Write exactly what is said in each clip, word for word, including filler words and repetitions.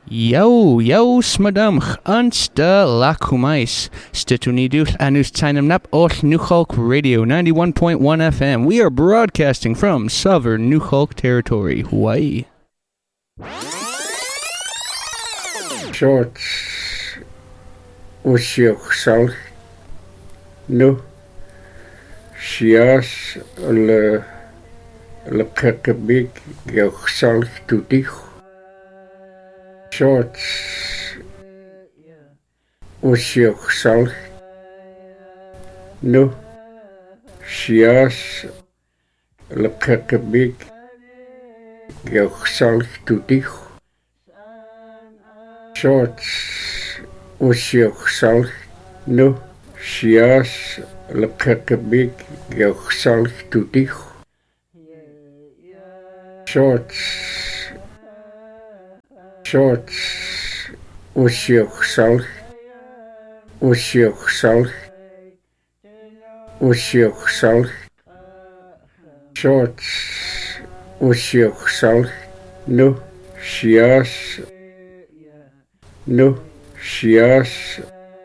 Yo, yo, smadamch, ansta lakumais. Stituniduth anus tynamnap och New Hulk Radio ninety-one point one F M. We are broadcasting from Southern New Hulk Territory, Hawaii. Shorts Ushioch Salch Nu Shias le le Kakabik Yoch Salch Tutich Shorts Ushioch Salch Nu Shias le Kakabik Yoch Salch Tutich Shorts Ushioch Salch Nu Shias le Kakabik Yoch Salch Tutich Shorts Shorts Ushioch Salch Ushioch Salch Ushioch Salch Shorts Ushioch Salch Nu Shias Nu Shias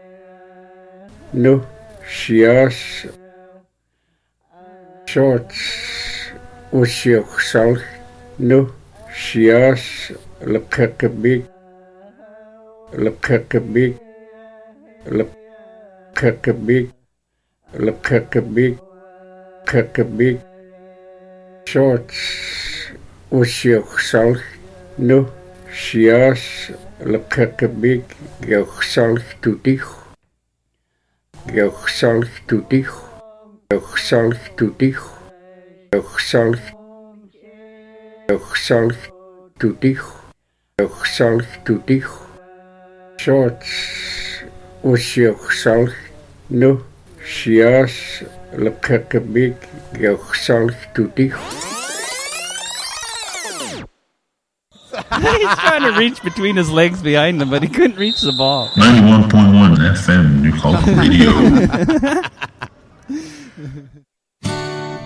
Nu Shias Shorts Ushioch Salch Nu Shias le Kakabik le Kakabik le Kakabik le Kakabik Kakabik Shorts Ushioch Salch Nu Shias le Kakabik Yoch Salch Tutich Yoch Salch Tutich Yoch Salch Tutich Yoch Salch Yoch Salch Tutich Yoch Salch Tutich Shorts Ushioch Salch Nu Shias le Kakabik Yoch Salch Tutich. He's trying to reach between his legs behind him, but he couldn't reach the ball. ninety-one point one F M New Hulk Radio.